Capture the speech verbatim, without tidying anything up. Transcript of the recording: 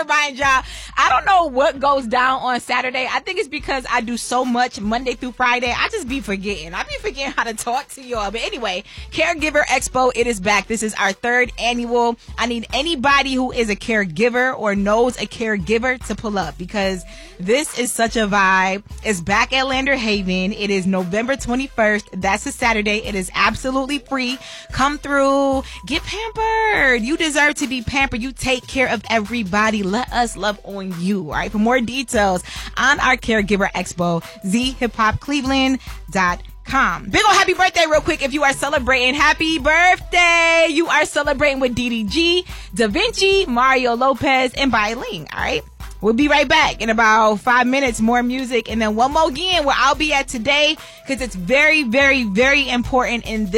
remind y'all, I don't know what goes down on Saturday. I think it's because I do so much Monday through Friday. I just be forgetting. I be forgetting how to talk to y'all. But anyway, Caregiver Expo, it is back. This is our third annual. I need anybody who is a caregiver or knows a caregiver to pull up because this is such a vibe. It's back at Lander Haven. It is November twenty-first. That's a Saturday. It is absolutely free. Come through. Get pampered. You deserve to be pampered. You take care of everybody. Let us love on you. All right. For more details on our Caregiver Expo, z hip hop cleveland dot com. Big ol' happy birthday real quick if you are celebrating. Happy birthday. You are celebrating with D D G, Da Vinci, Mario Lopez, and Bailing. All right. We'll be right back in about five minutes, more music, and then one more again where I'll be at today because it's very, very, very important in this